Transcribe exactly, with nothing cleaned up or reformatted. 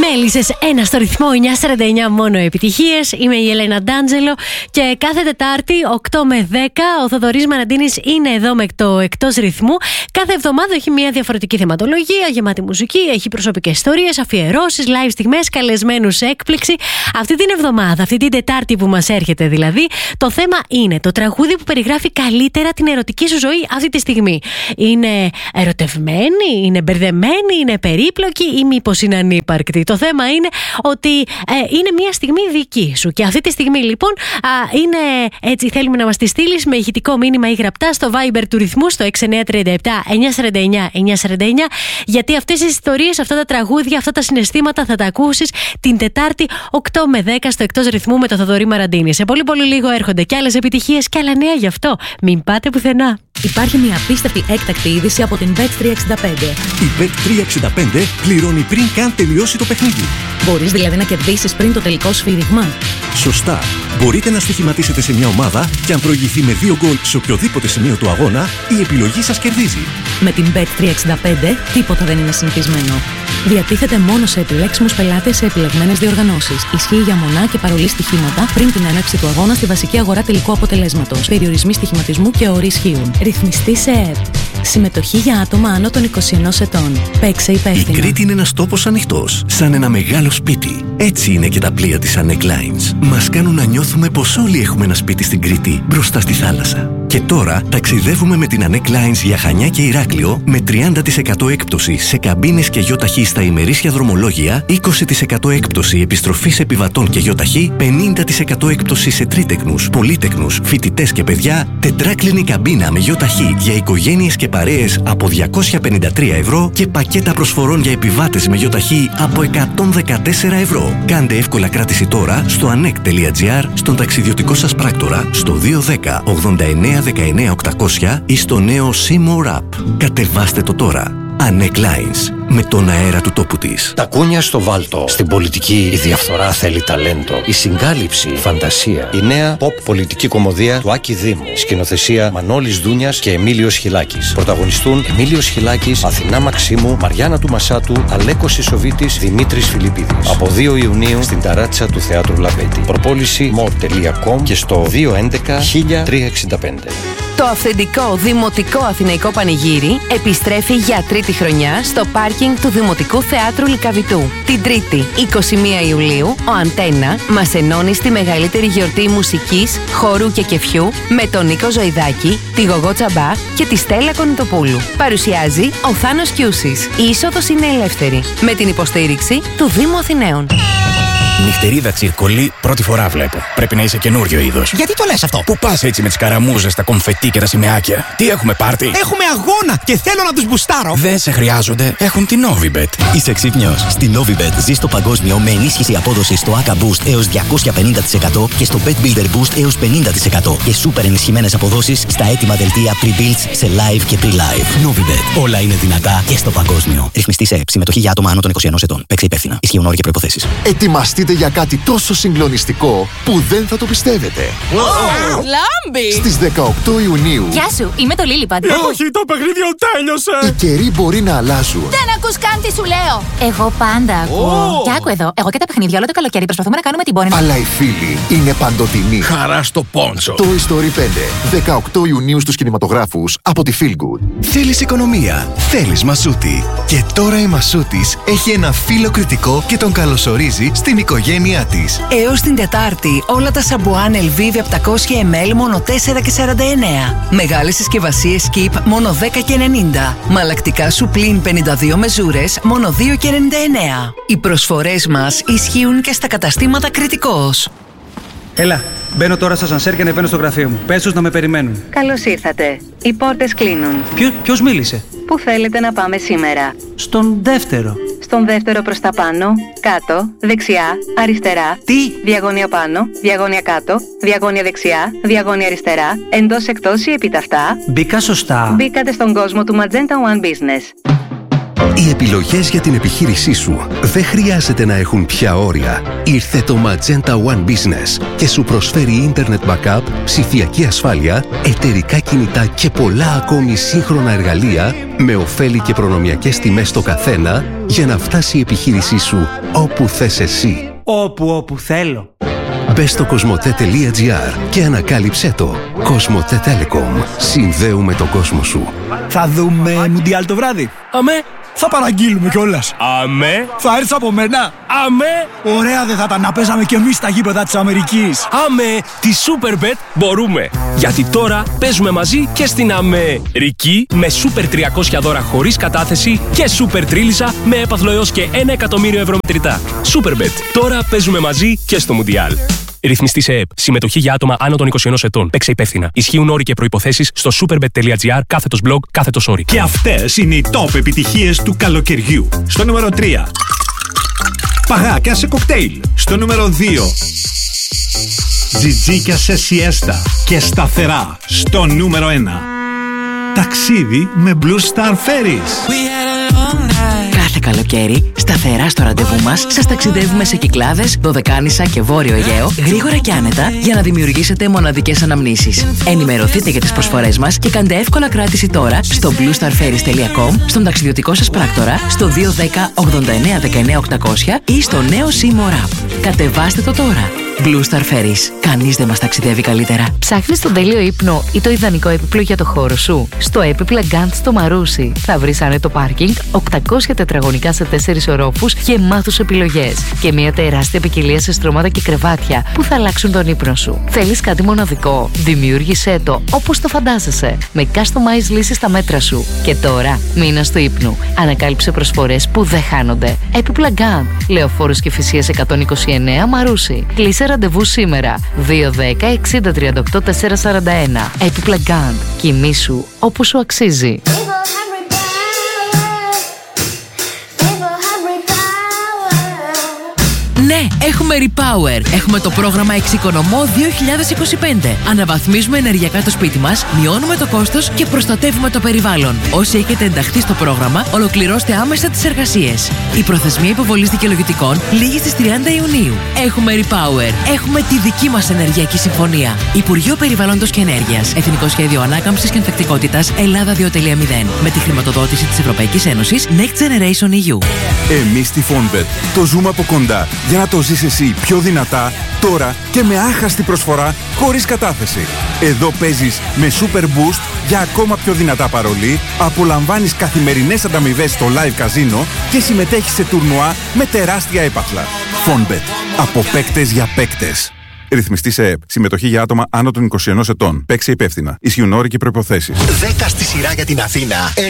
Μέλισσες, ένα στο ρυθμό, εννιά σαράντα εννιά μόνο επιτυχίες. Είμαι η Ελένα Ντάντζελο και κάθε Τετάρτη οκτώ με δέκα ο Θοδωρής Μαραντίνης είναι εδώ με το Εκτός Ρυθμού. Κάθε εβδομάδα έχει μια διαφορετική θεματολογία, γεμάτη μουσική, έχει προσωπικές ιστορίες, αφιερώσεις, live στιγμές, καλεσμένους έκπληξη. Αυτή την εβδομάδα, αυτή την Τετάρτη που μας έρχεται δηλαδή, το θέμα είναι το τραγούδι που περιγράφει καλύτερα την ερωτική σου ζωή αυτή τη στιγμή. Είναι ερωτευμένη, είναι μπερδεμένη, είναι περίπλοκη ή μήπως είναι ανύπαρκτη? Το θέμα είναι ότι ε, είναι μια στιγμή δική σου. Και αυτή τη στιγμή λοιπόν α, είναι έτσι, θέλουμε να μας τη στείλεις με ηχητικό μήνυμα ή γραπτά στο Viber του ρυθμού στο έξι εννιά τρία επτά εννιά σαράντα εννιά εννιά σαράντα εννιά, γιατί αυτές τις ιστορίες, αυτά τα τραγούδια, αυτά τα συναισθήματα θα τα ακούσεις την Τετάρτη οκτώ με δέκα στο Εκτός Ρυθμού με το Θοδωρή Μαραντίνη. Σε πολύ πολύ λίγο έρχονται και άλλες επιτυχίες και άλλα νέα, γι' αυτό μην πάτε πουθενά. Υπάρχει μια απίστευτη έκτακτη είδηση από την μπετ τριακόσια εξήντα πέντε. Η μπετ τριακόσια εξήντα πέντε πληρώνει πριν καν τελειώσει το παιχνίδι. Μπορείς δηλαδή να κερδίσεις πριν το τελικό σφύριγμα. Σωστά. Μπορείτε να στοιχηματίσετε σε μια ομάδα και αν προηγηθεί με δύο γκολ σε οποιοδήποτε σημείο του αγώνα, η επιλογή σας κερδίζει. Με την μπετ τριακόσια εξήντα πέντε τίποτα δεν είναι συνηθισμένο. Διατίθεται μόνο σε επιλέξιμους πελάτες σε επιλεγμένες διοργανώσεις. Ισχύει για μονά και παρολί στοιχήματα πριν την έναρξη του αγώνα στη βασική αγορά τελικού αποτελέσματος. Περιορισμοί στοιχηματισμού και όροι ισχύουν. Ρυθμιστή σε ΕΕΠ. Συμμετοχή για άτομα άνω των είκοσι ενός ετών. Παίξε υπεύθυνα. Η Κρήτη είναι ένας τόπος ανοιχτός, σαν ένα μεγάλο σπίτι. Έτσι είναι και τα πλοία της Anek Lines. Μας κάνουν να νιώθουμε πως όλοι έχουμε ένα σπίτι στην Κρήτη, μπροστά στη θάλασσα. Και τώρα ταξιδεύουμε με την Anek Lines για Χανιά και Ηράκλειο με τριάντα τοις εκατό έκπτωση σε καμπίνες και γιοταχή στα ημερήσια δρομολόγια, είκοσι τοις εκατό έκπτωση επιστροφής επιβατών και γιοταχή, πενήντα τοις εκατό έκπτωση σε τρίτεκνους, πολύτεκνους, φοιτητές και παιδιά, τετράκλινη καμπίνα με γιοταχή για οικογένειες και παρέες από διακόσια πενήντα τρία ευρώ και πακέτα προσφορών για επιβάτες με γιοταχή από εκατόν δεκατέσσερα ευρώ. Κάντε εύκολα κράτηση τώρα στο anek τελεία gr, στον ταξιδιωτικό σας πράκτορα, στο δύο ένα μηδέν ογδόντα εννέα δεκαεννέα οκτακόσια ή στο νέο Seymour App. Κατεβάστε το τώρα. Anek Lines. Με τον αέρα του τόπου της. Τα κούνια στο βάλτο. Στην πολιτική η διαφθορά θέλει ταλέντο. Η συγκάλυψη, φαντασία. Η νέα pop πολιτική κομμωδία του Άκη Δήμου. Σκηνοθεσία Μανώλης Δούνιας και Εμίλιος Χιλάκης. Πρωταγωνιστούν Εμίλιος Χιλάκης, Αθηνά Μαξίμου, Μαριάννα του Μασάτου, Αλέκος Ισοβίτης, Δημήτρης Φιλιππίδης. Από δύο Ιουνίου στην ταράτσα του Θεάτρου Λαμπέτη. Προπόληση μορ τελεία κομ και στο δύο έντεκα χίλια τριακόσια εξήντα πέντε. Το αυθεντικό δημοτικό αθηναϊκό πανηγύρι επιστρέφει για τρίτη χρονιά στο πάρκινγκ του Δημοτικού Θεάτρου Λυκαβητού. Την Τρίτη, είκοσι μία Ιουλίου, ο Αντένα μας ενώνει στη μεγαλύτερη γιορτή μουσικής, χορού και κεφιού με τον Νίκο Ζωηδάκη, τη Γογό Τσαμπά και τη Στέλλα Κονιτοπούλου. Παρουσιάζει ο Θάνος Κιούσης. Η είσοδος είναι ελεύθερη, με την υποστήριξη του Δήμου Αθηναίων. Νυχτερίδα τσιρκολί, πρώτη φορά βλέπω. Πρέπει να είσαι καινούριο είδος. Γιατί το λες αυτό? Πού πας έτσι με τις καραμούζες, τα κομφετί και τα σημαίακια? Τι έχουμε πάρτι? Έχουμε αγώνα και θέλω να τους μπουστάρω. Δεν σε χρειάζονται, έχουν την Novibet. Είσαι ξύπνιος? Στη Novibet ζεις το παγκόσμιο με ενίσχυση απόδοσης στο έι έι κέι Boost έως διακόσια πενήντα τοις εκατό και στο Bet Builder Boost έως πενήντα τοις εκατό και σούπερ ενισχυμένες αποδόσεις στα έτοιμα δελτία pre-builds σε live και pre-live. Novibet. Όλα είναι δυνατά και στο παγκόσμιο. Ρυθμιστή σε ΕΕΠ. Συμμετοχή για άτομα άνω των είκοσι ενός ετών. Παίξε υπεύθυνα. Ισχύουν όροι και προϋποθέσεις. Ετοιμαστείτε για κάτι τόσο συγκλονιστικό που δεν θα το πιστεύετε. Wow. Λάμπη! Στις δεκαοκτώ Ιουνίου. Γεια σου, είμαι το Λίλιπαντ. Όχι, το παιχνίδι τέλειωσε! Οι καιροί μπορεί να αλλάζουν. Δεν ακούς καν τι σου λέω. Εγώ πάντα ακούω. Κι άκου εδώ, εγώ και τα παιχνίδια όλο το καλοκαίρι προσπαθούμε να κάνουμε την πόρνη. Αλλά οι φίλοι είναι παντοτινοί. Χαρά στο πόντσο. Toy Story πέντε. δεκαοκτώ Ιουνίου στους κινηματογράφους από τη Feel Good. Θέλεις οικονομία, θέλεις Μασούτη. Και τώρα η Μασούτης έχει ένα φίλο κριτικό και τον καλωσορίζει στην οικογένειά της. Έως την Τετάρτη, όλα τα σαμπουάν Elvive επτακόσια μιλιλίτρα μόνο τέσσερα και σαράντα εννέα. Μεγάλες συσκευασίες Keep μόνο δέκα και ενενήντα. Μαλακτικά σου πλην πενήντα δύο μεζούρες μόνο δύο και ενενήντα εννέα. Οι προσφορές μας ισχύουν και στα καταστήματα Κριτικός. Έλα, μπαίνω τώρα στα σανσέρ και ανεβαίνω στο γραφείο μου. Πες τους να με περιμένουν. Καλώς ήρθατε. Οι πόρτες κλείνουν. Ποιο, ποιος μίλησε? Πού θέλετε να πάμε σήμερα? Στον δεύτερο. Στον δεύτερο προς τα πάνω, κάτω, δεξιά, αριστερά. Τι? Διαγώνια πάνω, διαγώνια κάτω, διαγώνια δεξιά, διαγώνια αριστερά, εντός εκτός ή επιταυτά. Μπήκα σωστά. Μπήκατε στον κόσμο του Magenta One Business. Οι επιλογές για την επιχείρησή σου δεν χρειάζεται να έχουν πια όρια. Ήρθε το Magenta One Business και σου προσφέρει Internet Backup, ψηφιακή ασφάλεια, εταιρικά κινητά και πολλά ακόμη σύγχρονα εργαλεία με ωφέλη και προνομιακές τιμές στο καθένα για να φτάσει η επιχείρησή σου όπου θες εσύ. Όπου, όπου θέλω. Μπες στο κοσμοτέ τελεία τζι άρ και ανακάλυψέ το. Κοσμοτέ Telecom. Συνδέουμε τον κόσμο σου. Θα δούμε Μουντιάλ το βράδυ. Αμέ. Θα παραγγείλουμε κιόλας. Αμέ. Θα έρθεις από μένα. Αμέ. Ωραία δεν θα ήταν να παίζαμε κι εμείς στα γήπεδα της Αμερικής. Αμέ. Τη Superbet μπορούμε. Γιατί τώρα παίζουμε μαζί και στην Αμερική με Super τριακόσια δώρα χωρίς κατάθεση και Super Τρίλισσα με έπαθλο έως και ένα εκατομμύριο ευρώ μετρητά. Superbet. Τώρα παίζουμε μαζί και στο Μουντιάλ. Ρυθμιστή σε ΕΕΠ. Συμμετοχή για άτομα άνω των είκοσι ενός ετών. Παίξε υπεύθυνα. Ισχύουν όροι και προϋποθέσεις στο superbet τελεία τζι άρ κάθετος blog κάθετος όροι. Και αυτές είναι οι top επιτυχίες του καλοκαιριού. Στο νούμερο τρία. Παγάκια σε κοκτέιλ. Στο νούμερο δύο. Τζιτζίκια σε σιέστα και σταθερά. Στο νούμερο ένα. Ταξίδι με Blue Star Ferries. Κάθε καλοκαίρι, σταθερά στο ραντεβού μας, σας ταξιδεύουμε σε Κυκλάδες, Δωδεκάνησα και Βόρειο Αιγαίο, γρήγορα και άνετα, για να δημιουργήσετε μοναδικές αναμνήσεις. Ενημερωθείτε για τις προσφορές μας και κάντε εύκολα κράτηση τώρα στο blue star ferries τελεία com, στον ταξιδιωτικό σας πράκτορα, στο δύο ένα μηδέν ογδόντα εννέα δεκαεννέα οκτακόσια ή στο νέο SIM App. Κατεβάστε το τώρα. Blue Star Ferries. Κανείς δεν μας ταξιδεύει καλύτερα. Ψάχνεις τον τέλειο ύπνο ή το ιδανικό έπιπλο για το χώρο σου? Στο έπιπλα Gant στο Μαρούσι θα βρεις άνετο πάρκινγκ, οκτακόσια τετραγωνικά σε τέσσερις ορόφους και μάθους επιλογές. Και μια τεράστια ποικιλία σε στρώματα και κρεβάτια που θα αλλάξουν τον ύπνο σου. Θέλεις κάτι μοναδικό? Δημιούργησέ το όπως το φαντάζεσαι. Με customized λύσεις στα μέτρα σου. Και τώρα, μήνας του ύπνου. Ανακάλυψε προσφορές που δεν χάνονται. Έπιπλα Gant. Λεωφόρος Κηφισίας εκατόν είκοσι εννέα Μαρούσι. Κλείσε ραντεβού σήμερα. δύο ένα μηδέν εξήντα τριάντα οκτώ τετρακόσια σαράντα ένα. Έπιπλα Gant. Κοιμήσου όπου σου αξίζει. Ναι, έχουμε Repower. Έχουμε το πρόγραμμα Εξοικονομώ δύο χιλιάδες είκοσι πέντε. Αναβαθμίζουμε ενεργειακά το σπίτι μας, μειώνουμε το κόστος και προστατεύουμε το περιβάλλον. Όσοι έχετε ενταχθεί στο πρόγραμμα, ολοκληρώστε άμεσα τις εργασίες. Η προθεσμία υποβολής δικαιολογητικών λήγει στις τριάντα Ιουνίου. Έχουμε Repower. Έχουμε τη δική μας ενεργειακή συμφωνία. Υπουργείο Περιβάλλοντος και Ενέργειας. Εθνικό Σχέδιο Ανάκαμψης και Ανθεκτικότητας Ελλάδα δύο κόμμα μηδέν. Με τη χρηματοδότηση της Ευρωπαϊκής Ένωσης Next Generation ι γιου. Εμείς στη Fonbet το ζούμε από κοντά για να το ζεις εσύ πιο δυνατά, τώρα και με άχαστη προσφορά χωρίς κατάθεση. Εδώ παίζεις με Super Boost για ακόμα πιο δυνατά παρολί, απολαμβάνεις καθημερινές ανταμοιβές στο live καζίνο και συμμετέχεις σε τουρνουά με τεράστια έπαθλα. Fonbet. Από παίκτες για παίκτες. Ρυθμιστή σε ΕΕΠ. Συμμετοχή για άτομα άνω των είκοσι ενός ετών. Παίξε υπεύθυνα. Ισχύουν όροι και προϋποθέσεις. δέκα στη σειρά για την Αθήνα.